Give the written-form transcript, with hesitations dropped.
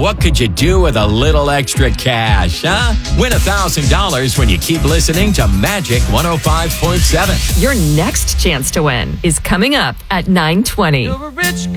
What could you do with a little extra cash, huh? Win $1,000 when you keep listening to Magic 105.7. Your next chance to win is coming up at 9:20. You're a rich girl.